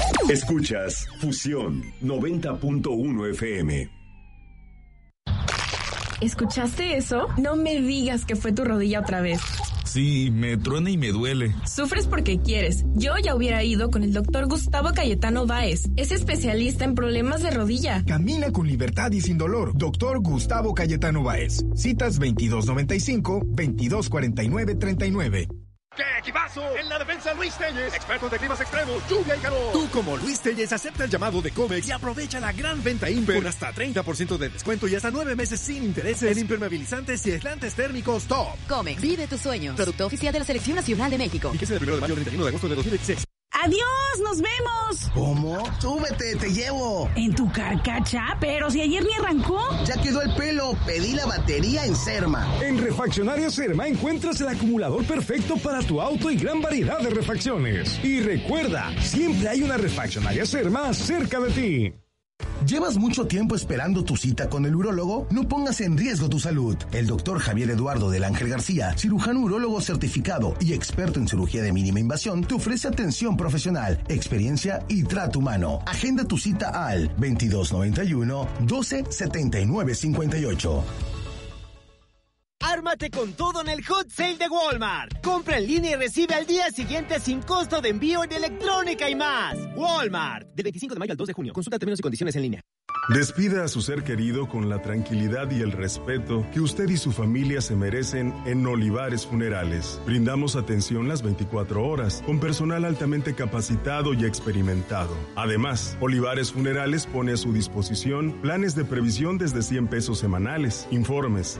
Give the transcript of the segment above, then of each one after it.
Escuchas Fusión 90.1 FM. ¿Escuchaste eso? No me digas que fue tu rodilla otra vez. Sí, me truena y me duele. Sufres porque quieres. Yo ya hubiera ido con el doctor Gustavo Cayetano Báez. Es especialista en problemas de rodilla. Camina con libertad y sin dolor. Doctor Gustavo Cayetano Báez. Citas 2295-2249-39. ¡Qué equipazo! En la defensa, Luis Telles, expertos de climas extremos, lluvia y calor. Tú, como Luis Telles, acepta el llamado de Comex y aprovecha la gran venta Imper con hasta 30% de descuento y hasta 9 meses sin intereses en impermeabilizantes y aislantes térmicos top. Comex, vive tus sueños. Producto oficial de la Selección Nacional de México. Fíjese del 1 de mayo al 31 de agosto de 2016. ¡Adiós! ¡Nos vemos! ¿Cómo? ¡Súbete, te llevo! ¿En tu carcacha? Pero si ayer ni arrancó. Ya quedó el pelo. Pedí la batería en Serma. En Refaccionaria Serma encuentras el acumulador perfecto para tu auto y gran variedad de refacciones. Y recuerda, siempre hay una Refaccionaria Serma cerca de ti. ¿Llevas mucho tiempo esperando tu cita con el urólogo? No pongas en riesgo tu salud. El doctor Javier Eduardo del Ángel García, cirujano urólogo certificado y experto en cirugía de mínima invasión, te ofrece atención profesional, experiencia y trato humano. Agenda tu cita al 2291-127958. Ármate con todo en el Hot Sale de Walmart. Compra en línea y recibe al día siguiente sin costo de envío en electrónica y más. Walmart. Del 25 de mayo al 2 de junio. Consulta términos y condiciones en línea. Despida a su ser querido con la tranquilidad y el respeto que usted y su familia se merecen en Olivares Funerales. Brindamos atención las 24 horas, con personal altamente capacitado y experimentado. Además, Olivares Funerales pone a su disposición planes de previsión desde 100 pesos semanales. Informes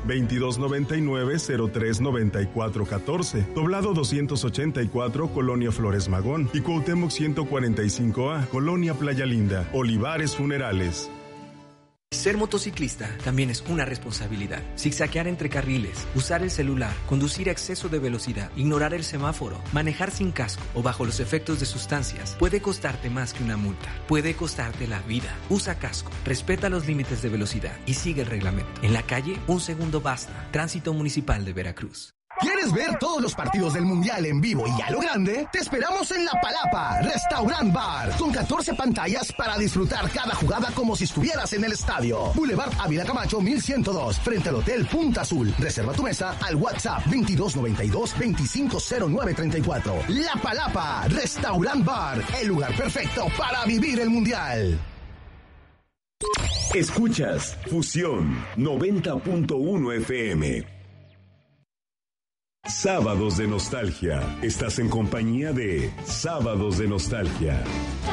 2299-039414, Doblado 284, Colonia Flores Magón y Cuauhtémoc 145A, Colonia Playa Linda. Olivares Funerales. Ser motociclista también es una responsabilidad. Zigzaguear entre carriles, usar el celular, conducir a exceso de velocidad, ignorar el semáforo, manejar sin casco o bajo los efectos de sustancias puede costarte más que una multa. Puede costarte la vida. Usa casco, respeta los límites de velocidad y sigue el reglamento. En la calle, un segundo basta. Tránsito Municipal de Veracruz. ¿Quieres ver todos los partidos del Mundial en vivo y a lo grande? Te esperamos en La Palapa, Restaurant Bar, con 14 pantallas para disfrutar cada jugada como si estuvieras en el estadio. Boulevard Ávila Camacho 1102, frente al Hotel Punta Azul. Reserva tu mesa al WhatsApp 2292-250934. La Palapa, Restaurant Bar, el lugar perfecto para vivir el Mundial. Escuchas Fusión 90.1 FM. Sábados de Nostalgia. Estás en compañía de Sábados de Nostalgia.